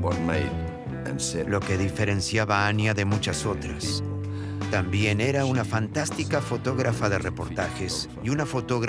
Lo que diferenciaba a Anya de muchas otras. También era una fantástica fotógrafa de reportajes y una fotógrafa